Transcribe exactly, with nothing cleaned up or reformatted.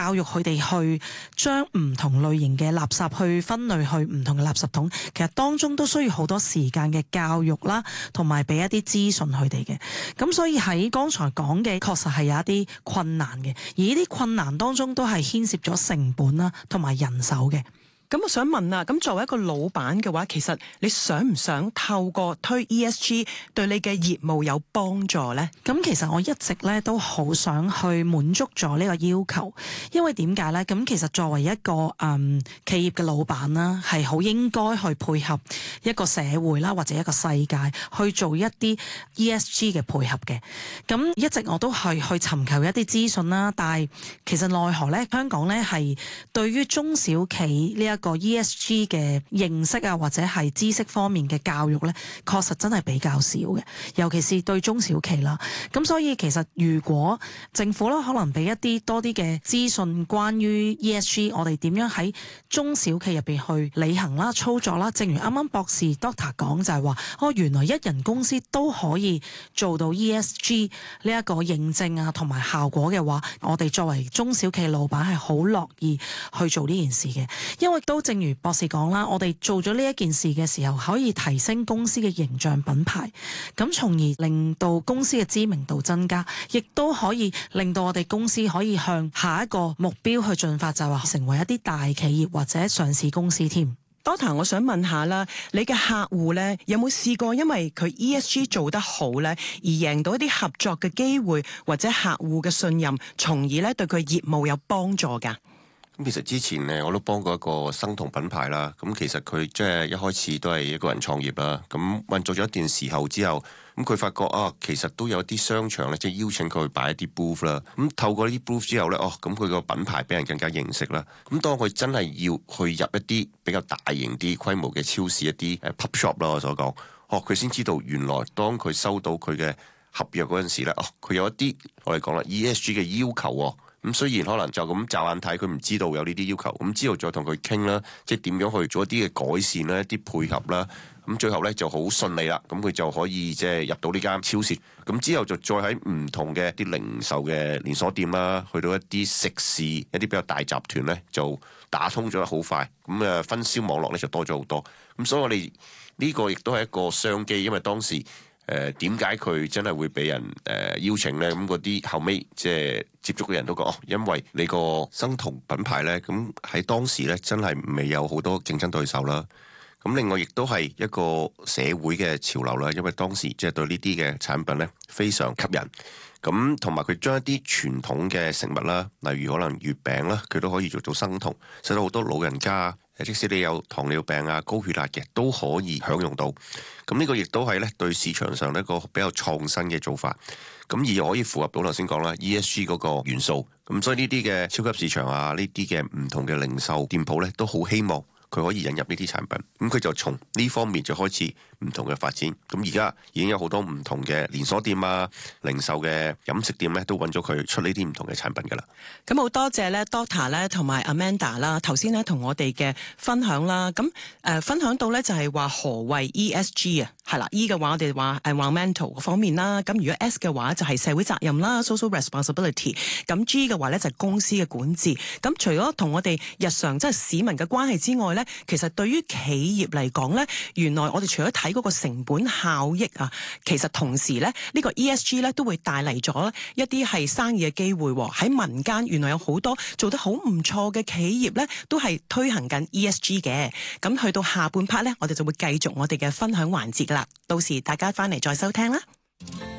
教育佢哋去將唔同類型嘅垃圾去分類去唔同嘅垃圾桶，其實當中都需要好多時間嘅教育啦，同埋俾一啲資訊佢哋嘅。咁所以喺剛才講嘅確實係有一啲困難嘅，而呢啲困難當中都係牽涉咗成本啦，同埋人手嘅。 咁我想問啊，咁作為一個老闆嘅話，其實你想唔想透過推 E S G 對你嘅業務有幫助呢？ 咁其實我一直咧都好想去滿足咗呢個要求，因為點解呢？咁其實作為一個嗯企業嘅老闆啦，係好應該去配合一個社會啦，或者一個世界去做一啲 E S G 嘅配合嘅。咁一直我都係去尋求一啲資訊啦，但係其實奈何咧，香港咧係對於中小企呢一個 E S G 嘅認識啊，或者係知識方面嘅教育咧，確實真係比較少嘅，尤其是對中小企啦。咁所以其實如果政府啦，可能俾一啲多啲嘅資訊關於 E S G， 我哋點樣喺中小企入邊去履行啦、操作啦。正如啱啱博士 Doctor 講就係話，哦，原來一人公司都可以做到 E S G 呢一個認證啊，同埋效果嘅話，我哋作為中小企老闆係好樂意去做呢件事嘅，因為都正如博士講啦，我哋做咗呢一件事嘅時候，可以提升公司嘅形象品牌，咁從而令到公司嘅知名度增加，亦都可以令到我哋公司可以向下一個目標去進發，就係話成為一啲大企業或者上市公司添。 Doctor，我想問下啦，你嘅客戶咧有冇試過因為佢 E S G 做得好咧，而贏到一啲合作嘅機會，或者客戶嘅信任，從而咧對佢業務有幫助㗎？ 咁其實之前咧，我都幫過一個生酮品牌啦。咁其實佢即係一開始都係一個人創業啦。咁運作咗一段時候之後，咁佢發覺啊，其實都有啲商場咧，即係邀請佢去擺一啲 booth 啦。咁透過呢啲 booth 之後咧，哦，咁佢個品牌俾人更加認識啦。咁當佢真係要去入一啲比較大型啲規模嘅超市，一啲誒 pub shop 啦，我所講，哦，佢先知道原來當佢收到佢嘅合約嗰陣時咧，哦，佢有一啲我哋講啦 E S G 嘅要求喎。咁雖然可能就咁驟眼睇，佢唔知道有呢啲要求，咁之後再同佢傾啦，即係點樣去做一啲嘅改善啦，一啲配合啦，咁最後咧就好順利啦，咁佢就可以即係入到呢間超市，咁之後就再喺唔同嘅啲零售嘅連鎖店啦，去到一啲食肆，一啲比較大集團咧就打通咗得好快，咁誒分銷網絡咧就多咗好多，咁所以我哋呢個亦都係一個商機，因為當時。誒點解佢真係會俾人誒、呃、邀請呢？咁嗰啲後尾即係接觸嘅人都講，哦，因為你個生酮品牌呢，咁喺當時呢真係未有好多競爭對手啦。咁另外亦都係一個社會嘅潮流啦，因為當時即係對呢啲嘅產品呢非常吸引。咁同埋佢將一啲傳統嘅食物啦，例如可能月餅啦，佢都可以做到生酮，使到好多老人家，即使你有糖尿病啊、高血壓嘅，都可以享用到。咁呢個亦都係咧對市場上一個比較創新嘅做法。咁而可以符合到頭先講啦 E S G 嗰個元素。咁所以呢啲嘅超級市場啊，呢啲嘅唔同嘅零售店鋪咧，都好希望佢可以引入呢啲產品。咁佢就從呢方面就開始唔同嘅發展。咁而家已經有好多唔同嘅連鎖店啊、零售嘅飲食店咧，都揾咗佢出呢啲唔同嘅產品噶啦。 咁好多謝咧 Doctor 咧同埋 Amanda 啦，頭先咧同我哋嘅分享啦。咁誒、呃、分享到咧就係話何謂 E S G 啊？係啦 ，E 嘅話我哋話 environmental 方面啦。咁如果 S 嘅話就係社會責任啦 ，social responsibility。咁 G 嘅話咧就係公司嘅管治。咁除咗同我哋日常即係市民嘅關係之外咧，其實對於企業嚟講咧，原來我哋除咗睇嗰個成本效益啊，其實同時咧呢個 E S G 咧都會帶嚟咗一啲係生意嘅機會喎。喺民間原來有好多做得好唔錯嘅企業咧，都係推行緊 E S G 嘅。咁去到下半 part 咧，我哋就會繼續我哋嘅分享環節㗎啦。到時大家翻嚟再收聽啦。